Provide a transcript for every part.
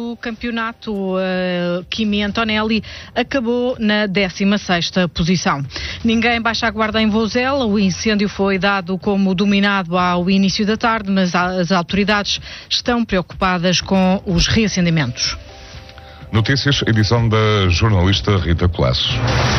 do campeonato, Kimi Antonelli acabou na 16ª posição. Ninguém baixa a guarda em Vozela. O incêndio foi dado como dominado ao início da tarde, mas as autoridades estão preocupadas com os reacendimentos. Notícias, edição da jornalista Rita Colasso.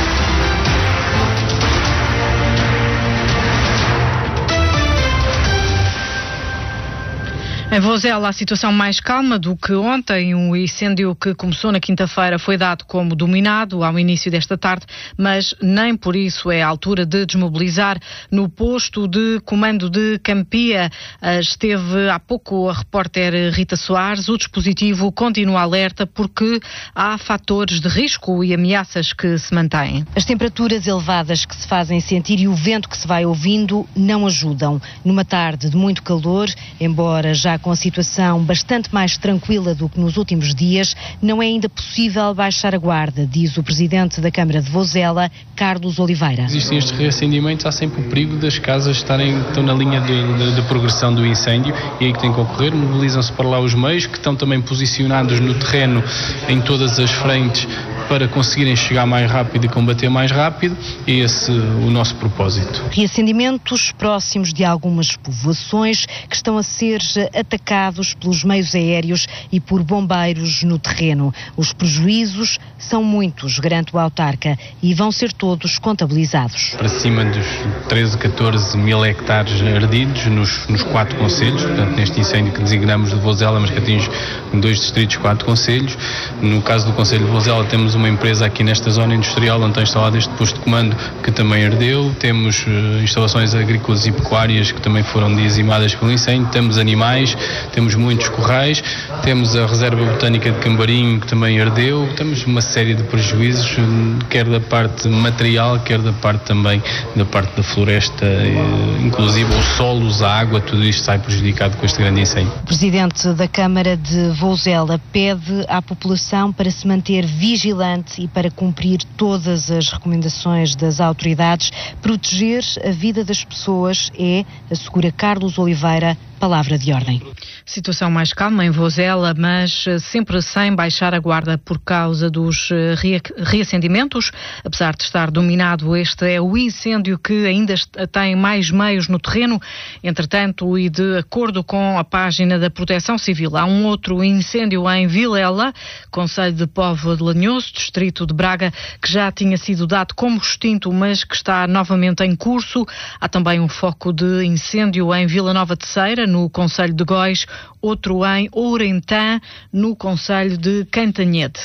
Em Vozela, a situação mais calma do que ontem. O incêndio que começou na quinta-feira foi dado como dominado ao início desta tarde, mas nem por isso é a altura de desmobilizar. No posto de comando de Campia esteve há pouco a repórter Rita Soares. O dispositivo continua alerta porque há fatores de risco e ameaças que se mantêm. As temperaturas elevadas que se fazem sentir e o vento que se vai ouvindo não ajudam. Numa tarde de muito calor, embora já com a situação bastante mais tranquila do que nos últimos dias, não é ainda possível baixar a guarda, diz o presidente da Câmara de Vozela, Carlos Oliveira. Existem estes reacendimentos, há sempre o perigo das casas estão na linha de progressão do incêndio e aí que tem que ocorrer, mobilizam-se para lá os meios que estão também posicionados no terreno em todas as frentes para conseguirem chegar mais rápido e combater mais rápido, e esse o nosso propósito. Reacendimentos próximos de algumas povoações que estão a ser atacados pelos meios aéreos e por bombeiros no terreno. Os prejuízos são muitos, garante o autarca, e vão ser todos contabilizados. Para cima dos 13, 14 mil hectares ardidos nos 4 concelhos, portanto neste incêndio que designamos de Vozela, mas que atinge 2 distritos, 4 concelhos. No caso do concelho de Vozela temos uma empresa aqui nesta zona industrial onde está instalado este posto de comando que também ardeu. Temos instalações agrícolas e pecuárias que também foram dizimadas pelo incêndio. Temos animais, temos muitos corrais, temos a reserva botânica de Cambarim que também ardeu. Temos uma série de prejuízos, quer da parte material, quer da parte também da parte da floresta, inclusive os solos, a água, tudo isto sai prejudicado com este grande incêndio. O presidente da Câmara de Vozela pede à população para se manter vigilante e para cumprir todas as recomendações das autoridades. Proteger a vida das pessoas é, assegura Carlos Oliveira, palavra de ordem. Situação mais calma em Vozela, mas sempre sem baixar a guarda por causa dos reacendimentos. Apesar de estar dominado, este é o incêndio que ainda tem mais meios no terreno. Entretanto, e de acordo com a página da Proteção Civil, há um outro incêndio em Vilela, concelho de Póvoa de Lanhoso, distrito de Braga, que já tinha sido dado como extinto, mas que está novamente em curso. Há também um foco de incêndio em Vila Nova de Ceira, no concelho de Góis, outro em Ourentã, no concelho de Cantanhede.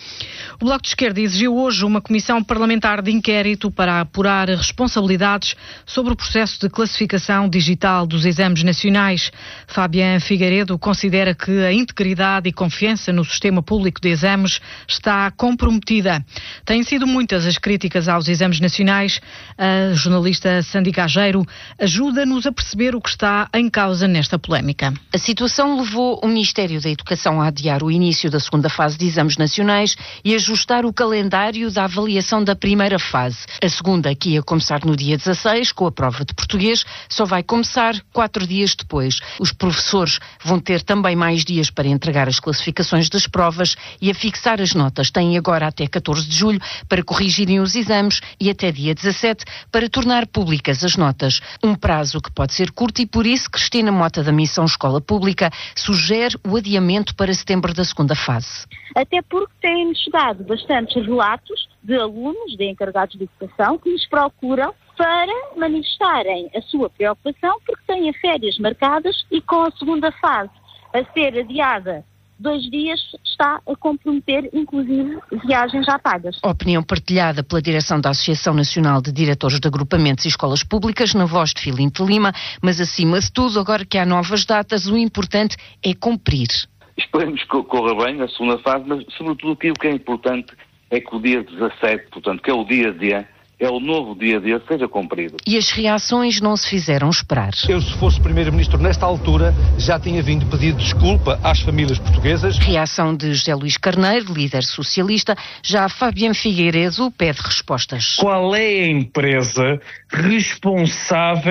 O Bloco de Esquerda exigiu hoje uma comissão parlamentar de inquérito para apurar responsabilidades sobre o processo de classificação digital dos exames nacionais. Fabián Figueiredo considera que a integridade e confiança no sistema público de exames está comprometida. Têm sido muitas as críticas aos exames nacionais. A jornalista Sandy Gageiro ajuda-nos a perceber o que está em causa nesta polémica. A situação levou o Ministério da Educação a adiar o início da segunda fase de exames nacionais e ajustar o calendário da avaliação da primeira fase. A segunda, que ia começar no dia 16, com a prova de português, só vai começar 4 dias depois. Os professores vão ter também mais dias para entregar as classificações das provas e a fixar as notas. Têm agora até 14 de julho para corrigirem os exames e até dia 17 para tornar públicas as notas. Um prazo que pode ser curto e por isso Cristina Mota, da Missão Escola Pública, sugere o adiamento para setembro da segunda fase. Até porque têm-nos chegado bastantes relatos de alunos, de encarregados de educação, que nos procuram para manifestarem a sua preocupação porque têm férias marcadas e com a segunda fase a ser adiada 2 dias está a comprometer, inclusive, viagens já pagas. Opinião partilhada pela direção da Associação Nacional de Diretores de Agrupamentos e Escolas Públicas, na voz de Filipe Lima, mas acima de tudo, agora que há novas datas, o importante é cumprir. Esperemos que corra bem a segunda fase, mas sobretudo aquilo que é importante é que o dia 17, portanto, que é o dia D, é o novo dia D, seja cumprido. E as reações não se fizeram esperar. Eu, se fosse Primeiro-Ministro nesta altura, já tinha vindo pedir desculpa às famílias portuguesas. Reação de José Luís Carneiro, líder socialista. Já Fabián Figueiredo pede respostas. Qual é a empresa responsável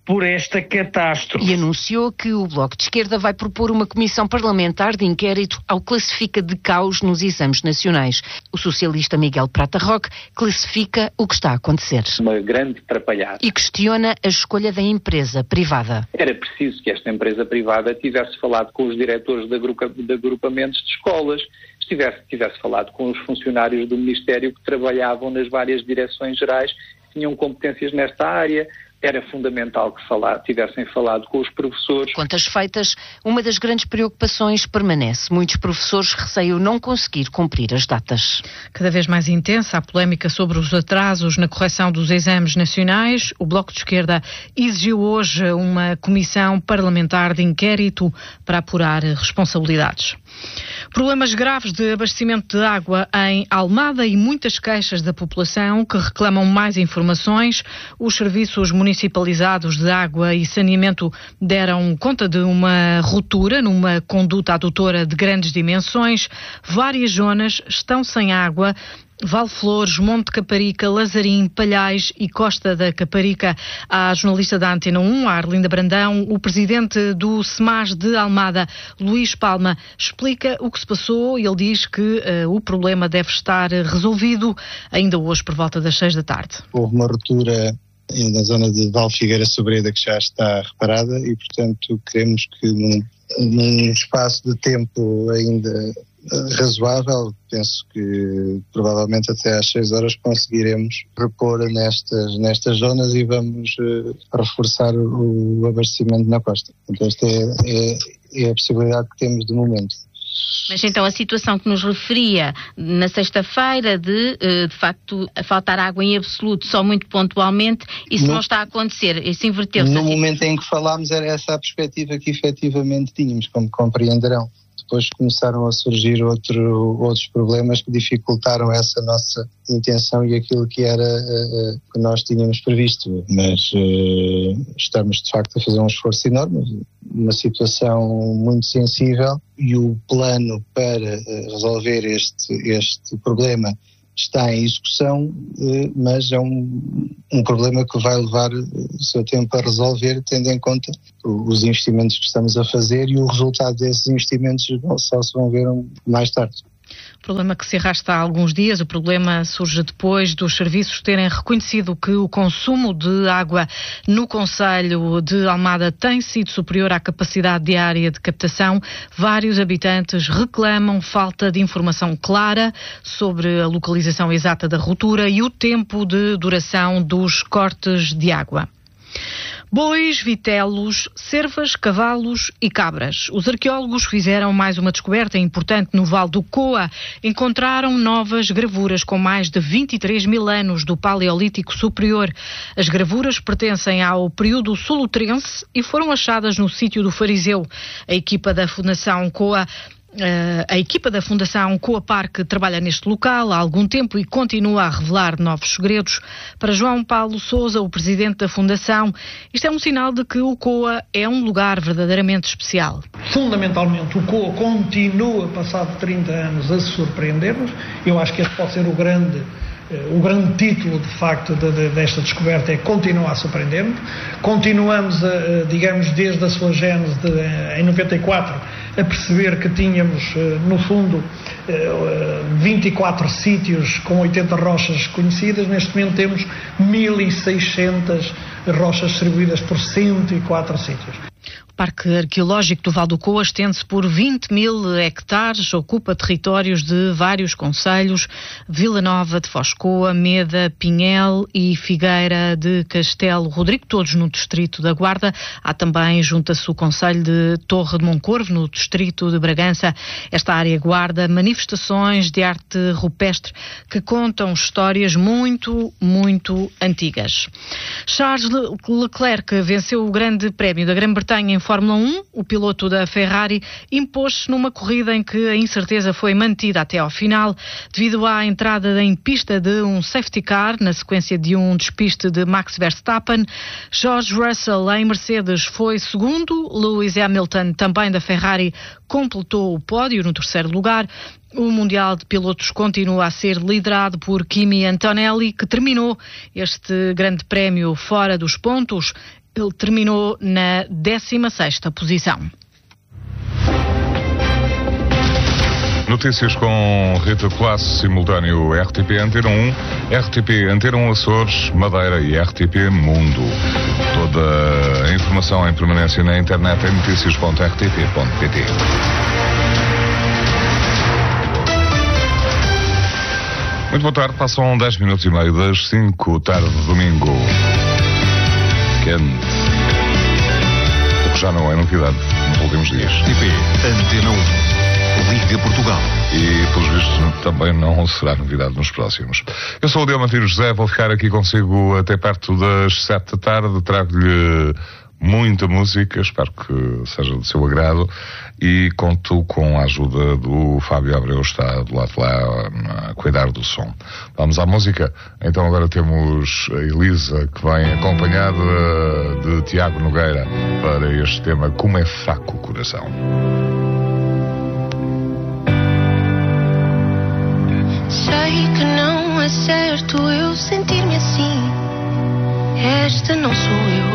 por esta catástrofe. E anunciou que o Bloco de Esquerda vai propor uma comissão parlamentar de inquérito ao classifica de caos nos exames nacionais. O socialista Miguel Prata Roque classifica o que está a acontecer. Uma grande atrapalhada. E questiona a escolha da empresa privada. Era preciso que esta empresa privada tivesse falado com os diretores de agrupamentos de escolas, tivesse falado com os funcionários do Ministério que trabalhavam nas várias direções gerais, que tinham competências nesta área. Era fundamental que tivessem falado com os professores. Contas feitas, uma das grandes preocupações permanece. Muitos professores receiam não conseguir cumprir as datas. Cada vez mais intensa a polémica sobre os atrasos na correção dos exames nacionais. O Bloco de Esquerda exigiu hoje uma comissão parlamentar de inquérito para apurar responsabilidades. Problemas graves de abastecimento de água em Almada e muitas queixas da população que reclamam mais informações. Os serviços municipalizados de água e saneamento deram conta de uma ruptura numa conduta adutora de grandes dimensões. Várias zonas estão sem água. Valflores, Monte Caparica, Lazarim, Palhais e Costa da Caparica. A jornalista da Antena 1, a Arlinda Brandão, o presidente do SEMAS de Almada, Luís Palma, explica o que se passou e ele diz que o problema deve estar resolvido ainda hoje por volta das 6 da tarde. Houve uma ruptura na zona de Valfigueira Sobreda que já está reparada e, portanto, queremos que num espaço de tempo ainda razoável, penso que provavelmente até às 6 horas conseguiremos repor nestas zonas e vamos reforçar o abastecimento na costa. Então esta é a possibilidade que temos de momento. Mas então a situação que nos referia na sexta-feira de facto faltar água em absoluto só muito pontualmente, isso não está a acontecer, isso inverteu-se. No momento em que falámos era essa a perspectiva que efetivamente tínhamos, como compreenderão. Depois começaram a surgir outros problemas que dificultaram essa nossa intenção e aquilo que era que nós tínhamos previsto. Mas estamos de facto a fazer um esforço enorme, uma situação muito sensível e o plano para resolver este problema está em execução, mas é um problema que vai levar o seu tempo a resolver, tendo em conta os investimentos que estamos a fazer e o resultado desses investimentos só se vão ver mais tarde. Problema que se arrasta há alguns dias. O problema surge depois dos serviços terem reconhecido que o consumo de água no concelho de Almada tem sido superior à capacidade diária de captação. Vários habitantes reclamam falta de informação clara sobre a localização exata da ruptura e o tempo de duração dos cortes de água. Bois, vitelos, cervas, cavalos e cabras. Os arqueólogos fizeram mais uma descoberta importante no Vale do Coa. Encontraram novas gravuras com mais de 23 mil anos do Paleolítico Superior. As gravuras pertencem ao período solutrense e foram achadas no sítio do Fariseu. A equipa da Fundação Coa Parque trabalha neste local há algum tempo e continua a revelar novos segredos. Para João Paulo Sousa, o presidente da Fundação, isto é um sinal de que o Coa é um lugar verdadeiramente especial. Fundamentalmente, o Coa continua, passado 30 anos, a surpreender-nos. Eu acho que este pode ser o grande título, de facto, desta descoberta é continuar a surpreender-nos. Continuamos, digamos, desde a sua gênese em 94, a perceber que tínhamos, no fundo, 24 sítios com 80 rochas conhecidas. Neste momento temos 1.600 rochas distribuídas por 104 sítios. O Parque Arqueológico do Vale do Coa estende-se por 20 mil hectares, ocupa territórios de vários concelhos, Vila Nova de Foscoa, Meda, Pinhel e Figueira de Castelo Rodrigo, todos no distrito da Guarda. Há também, junta-se o concelho de Torre de Moncorvo, no distrito de Bragança. Esta área guarda manifestações de arte rupestre que contam histórias muito, muito antigas. Charles Leclerc venceu o Grande Prémio da Grã-Bretanha em Fórmula 1, o piloto da Ferrari impôs-se numa corrida em que a incerteza foi mantida até ao final, devido à entrada em pista de um safety car, na sequência de um despiste de Max Verstappen. George Russell, em Mercedes, foi segundo. Lewis Hamilton, também da Ferrari, completou o pódio no terceiro lugar. O Mundial de Pilotos continua a ser liderado por Kimi Antonelli, que terminou este grande prémio fora dos pontos. Ele terminou na 16ª posição. Notícias com Rita Colasso, simultâneo RTP Antena 1, RTP Antena 1 Açores, Madeira e RTP Mundo. Toda a informação em permanência na internet em noticias.rtp.pt. Muito boa tarde, passam 10 minutos e meio das 5 tarde de domingo. Quente. O que já não é novidade nos últimos dias. RTP Antena 1. Liga Portugal. E, pelos vistos, também não será novidade nos próximos. Eu sou o Diamantino José, vou ficar aqui consigo até perto das 7 da tarde. Trago-lhe muita música, espero que seja do seu agrado. E conto com a ajuda do Fábio Abreu, está do lado de lá a cuidar do som. Vamos à música? Então agora temos a Elisa, que vem acompanhada de Tiago Nogueira para este tema Como é Fraco o Coração. Sei que não é certo eu sentir-me assim. Esta não sou eu.